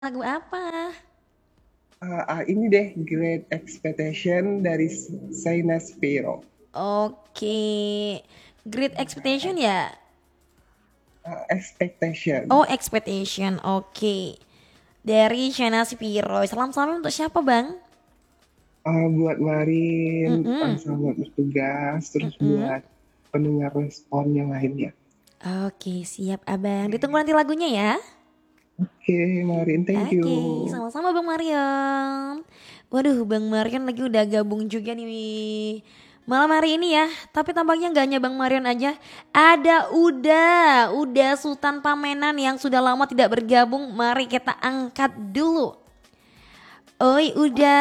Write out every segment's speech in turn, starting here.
Lagu apa? Ini deh Great Expectation dari Saina Spiro. Oke. Great Expectation ya? Expectation. Oh, Expectation. Oke. Dari Shana Spiro. Salam-salam untuk siapa, Bang? Buat Marin, Mm-mm. selamat bertugas, terus Mm-mm. buat pendengar respon yang lainnya. Oke, siap, Abang. Ditunggu nanti lagunya ya. Oke, Marin, thank you. Oke, sama-sama Bang Marion. Waduh, Bang Marion lagi udah gabung juga nih malam hari ini ya. Tapi tampaknya nggak hanya Bang Marion aja. Ada Uda Sultan Pamenan yang sudah lama tidak bergabung. Mari kita angkat dulu. Oi Uda.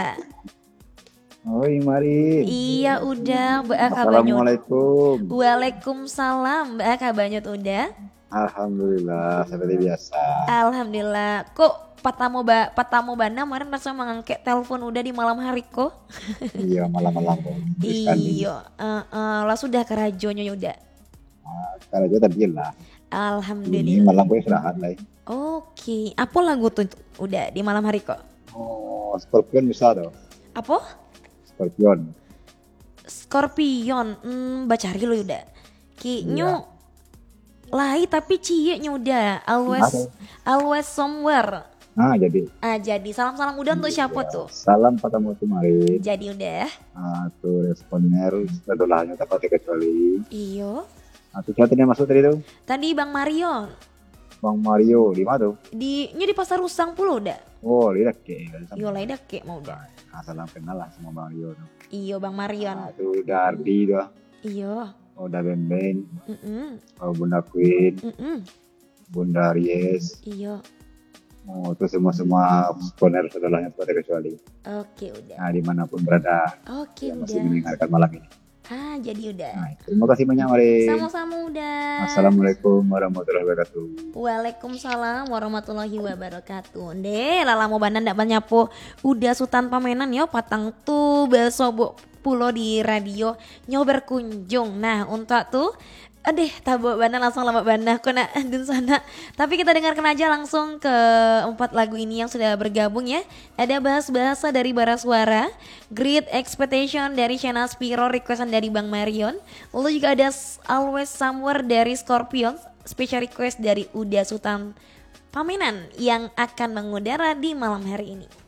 Oi, mari. Iya udah, Mbak Kabanyut. Assalamualaikum. Waalaikumsalam, Mbak Kabanyut udah. Alhamdulillah, seperti biasa. Alhamdulillah. Kok Patamu Bana kemarin langsung mengangkat telepon udah di malam hari kok. Iya, malam-malam tuliskan ini. Iyo, lah sudah kerajonya udah. Kalau juga tadi lah. Ini Alhamdulillah. malam gue istirahat lah. Oke, apa lagu tuh udah di malam hari kok? Oh, Scorpion bisa tuh. Apa? Scorpion. Scorpion. Baca lu udah. Iya. Kayaknya lahi tapi cie udah. Ada. Always somewhere. Jadi. Jadi salam-salam udah untuk siapa Iya. tuh? Salam ketemu kemarin. Jadi udah. Tuh responer sedulahnya dapat kecuali. Iyo. Siapa yang masuk tadi tuh? Tadi Bang Marion. Bang Mario, di mana tuh? Di pasar Rusang puluh udah. Oh, lihat ke. Iyo lah dah kek mau udah. Salam kenal lah sama Bang Mario tuh. Iyo Bang Marion. Tuh Dardi tuh. Iyo. Udah Bembeng. Mm-mm. Bunda Queen, Mm-mm. Bunda Ries, Iyo. itu semua spoiler saudaranya pada kecuali. Oke udah. Nah, dimanapun berada Oke yang masih udah. mendengarkan malam ini. Jadi udah. Nah, terima kasih banyak, Marin. Sama-sama udah. Assalamualaikum warahmatullahi wabarakatuh. Waalaikumsalam warahmatullahi wabarakatuh. Lala mau bandan ndak banyak po. Udah Sultan Pamenan yo patang tuh beso pulo di radio nyo berkunjung. Nah untuk tuh tabo bana langsung lama bana kena dan sana. Tapi kita dengarkan aja langsung ke empat lagu ini yang sudah bergabung ya. Ada bahasa dari Bara Suara, Great Expectation dari Shana Spiro, requestan dari Bang Marion. Lalu juga ada Always Somewhere dari Scorpions, special request dari Uda Sultan Pamenan yang akan mengudara di malam hari ini.